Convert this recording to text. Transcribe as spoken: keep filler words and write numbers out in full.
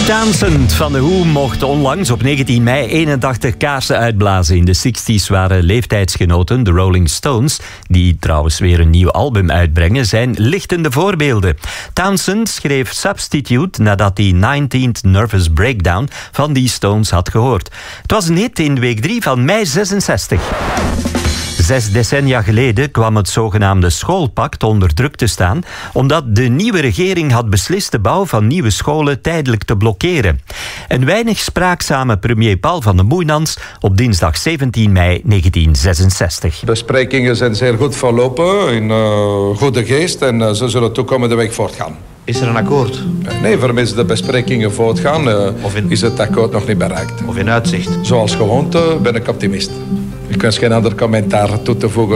Townsend van de Who mocht onlangs op negentien mei eenentachtig kaarsen uitblazen. In de zestig's waren leeftijdsgenoten, de Rolling Stones, die trouwens weer een nieuw album uitbrengen, zijn lichtende voorbeelden. Townsend schreef Substitute nadat hij nineteenth Nervous Breakdown van die Stones had gehoord. Het was een hit in week drie van mei zesenzestig. Zes decennia geleden kwam het zogenaamde schoolpact onder druk te staan, omdat de nieuwe regering had beslist de bouw van nieuwe scholen tijdelijk te blokkeren. Een weinig spraakzame premier Paul van den Moeynans op dinsdag zeventien mei negentien zesenzestig. Besprekingen zijn zeer goed verlopen, in uh, goede geest, en uh, ze zullen toekomende week voortgaan. Is er een akkoord? Nee, vermits de besprekingen voortgaan, uh, in... is het akkoord nog niet bereikt. Of in uitzicht? Zoals gewoonte ben ik optimist. Ik wens geen ander commentaar toe te voegen.